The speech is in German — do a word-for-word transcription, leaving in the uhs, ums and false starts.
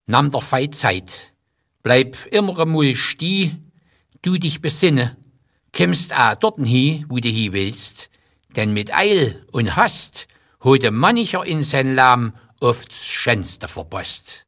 Namm der Feit Zeit, bleib immer emol sti, du dich besinne, kimmst a dorten hi, wo du hi willst, denn mit Eil und Hast holte mancher in sein Lamm oft's Schönste verpasst.